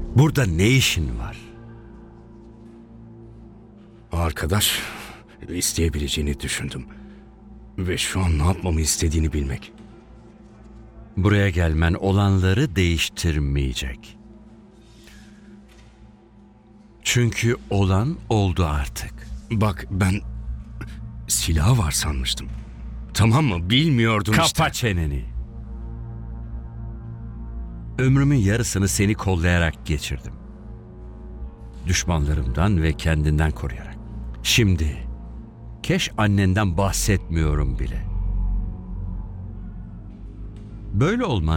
Burada ne işin var? Arkadaş isteyebileceğini düşündüm. Ve şu an ne yapmamı istediğini bilmek. Buraya gelmen olanları değiştirmeyecek. Çünkü olan oldu artık. Bak ben silah var sanmıştım. Tamam mı? Bilmiyordum işte. Kapa çeneni. Ömrümün yarısını seni kollayarak geçirdim. Düşmanlarımdan ve kendinden koruyarak. Şimdi Keş annenden bahsetmiyorum bile. Böyle olman